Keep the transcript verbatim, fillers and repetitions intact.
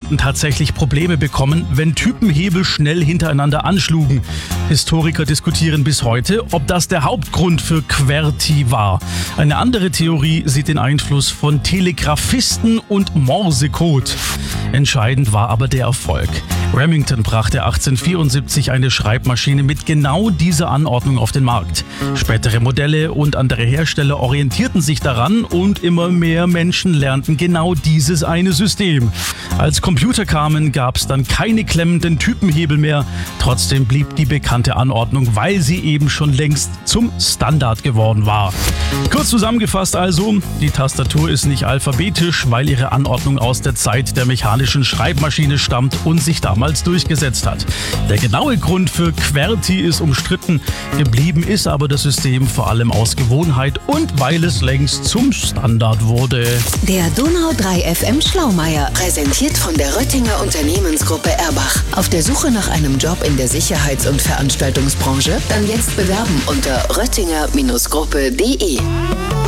könnten tatsächlich Probleme bekommen, wenn Typenhebel schnell hintereinander anschlugen. Historiker diskutieren bis heute, ob das der Hauptgrund für QWERTY war. Eine andere Theorie sieht den Einfluss von Telegrafisten und Morsecode. Entscheidend war aber der Erfolg. Remington brachte achtzehnhundertvierundsiebzig eine Schreibmaschine mit genau dieser Anordnung auf den Markt. Spätere Modelle und andere Hersteller orientierten sich daran und immer mehr Menschen lernten genau dieses eine System. Als Computer kamen, gab es dann keine klemmenden Typenhebel mehr. Trotzdem blieb die bekannte Anordnung, weil sie eben schon längst zum Standard geworden war. Kurz zusammengefasst also, die Tastatur ist nicht alphabetisch, weil ihre Anordnung aus der Zeit der mechanischen Schreibmaschine stammt und sich damals durchgesetzt hat. Der genaue Grund für QWERTY ist umstritten, geblieben ist aber das System vor allem aus Gewohnheit und weil es längst zum Standard wurde. Der Donau drei F M Schlaumeier, präsentiert von der Röttinger Unternehmensgruppe Erbach. Auf der Suche nach einem Job in der Sicherheits- und Veranstaltungsbranche? Dann jetzt bewerben unter röttinger Gruppe punkt de.